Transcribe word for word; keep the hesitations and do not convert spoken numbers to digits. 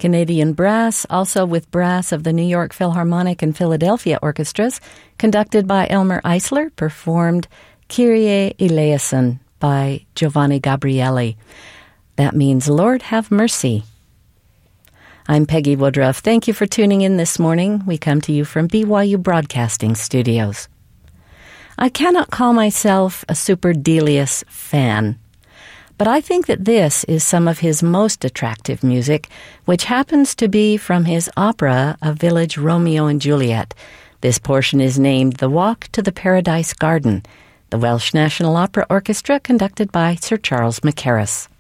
Canadian Brass, also with brass of the New York Philharmonic and Philadelphia orchestras, conducted by Elmer Eisler, performed Kyrie eleison by Giovanni Gabrieli. That means, Lord have mercy. I'm Peggy Woodruff. Thank you for tuning in this morning. We come to you from B Y U Broadcasting Studios. I cannot call myself a Super Delius fan, but I think that this is some of his most attractive music, which happens to be from his opera, A Village Romeo and Juliet. This portion is named The Walk to the Paradise Garden, the Welsh National Opera Orchestra conducted by Sir Charles Mackerras.